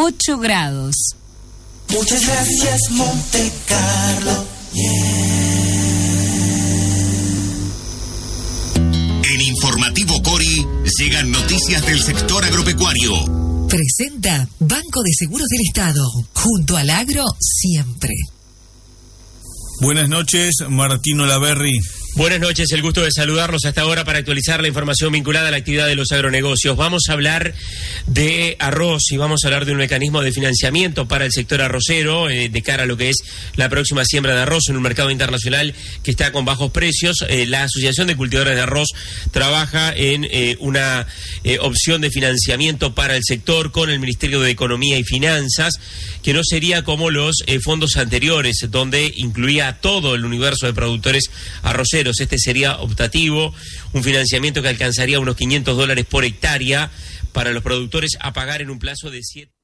8 grados. Muchas gracias, Monte Carlo. En Informativo Cori llegan noticias del sector agropecuario. Presenta Banco de Seguros del Estado, junto al agro siempre. Buenas noches, Martín Olaverri. Buenas noches, el gusto de saludarlos hasta ahora para actualizar la información vinculada a la actividad de los agronegocios. Vamos a hablar de arroz y vamos a hablar de un mecanismo de financiamiento para el sector arrocero de cara a lo que es la próxima siembra de arroz en un mercado internacional que está con bajos precios. La Asociación de Cultivadores de Arroz trabaja en una opción de financiamiento para el sector con el Ministerio de Economía y Finanzas, que no sería como los fondos anteriores, donde incluía a todo el universo de productores arroceros. Este sería optativo, un financiamiento que alcanzaría unos $500 por hectárea para los productores a pagar en un plazo de 7